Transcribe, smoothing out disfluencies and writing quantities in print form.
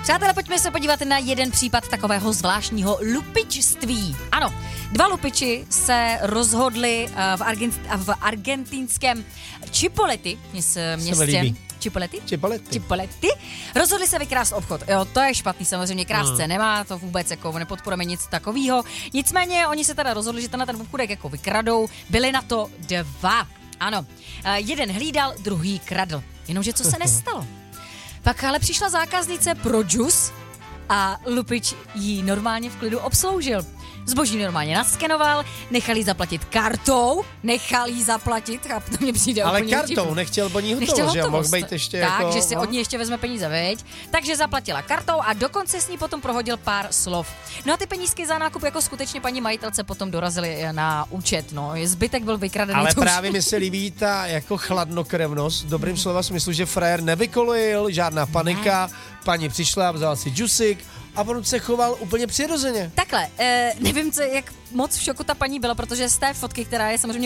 Přátelé, pojďme se podívat na jeden případ takového zvláštního lupičství. Ano, 2 lupiči se rozhodli v argentinském Chipoleti městě. Chipoleti. Rozhodli se vykrást obchod. Jo, to je špatný, samozřejmě krást se nemá, to vůbec jako nepodporujeme nic takového. Nicméně oni se teda rozhodli, že ten obchůdek jako vykradou. Byli na to 2. Ano, jeden hlídal, druhý kradl. Jenomže co se nestalo? Pak ale přišla zákaznice pro džus a lupič jí normálně v klidu obsloužil. Zboží normálně naskenoval, nechal jí zaplatit kartou, to mě přijde ale úplně kartou, vtipný. nechtěl po ní hotovost, že mohl být ještě tak, jako... že si od ní ještě vezme peníze, veď? Takže zaplatila kartou a dokonce s ní potom prohodil pár slov. No a ty penízky za nákup jako skutečně paní majitelce potom dorazily na účet, no. Zbytek byl vykradený. Ale právě mi se líbí ta jako chladnokrevnost, v dobrým slova smyslu, že frajer nevykolojil, žádná panika, paní přišla, vzala si džusik a on se choval úplně přirozeně. Takhle, nevím, jak moc v šoku ta paní byla, protože z té fotky, která je samozřejmě